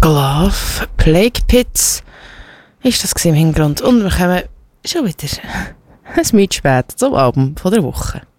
Glove, Plague Pits ist das im Hintergrund. Und wir kommen schon wieder ein Minute spät zum Album von der Woche.